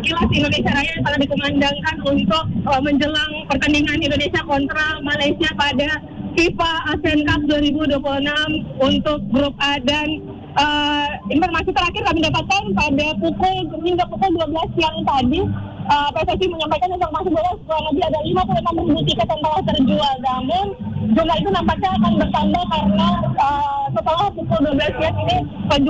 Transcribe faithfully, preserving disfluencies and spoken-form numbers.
sekilas Indonesia Raya yang telah dikumandangkan untuk uh, menjelang pertandingan Indonesia kontra Malaysia pada FIFA ASEAN Cup dua ribu dua puluh enam untuk grup A. Dan uh, informasi terakhir kami dapatkan pada pukul hingga pukul dua belas siang tadi, uh, P S S I menyampaikan informasi bahwa kurang lebih ada lima puluh enam ribu tiket yang telah terjual. Namun jumlah itu nampaknya akan bertambah karena uh, setelah pukul dua belas siang ini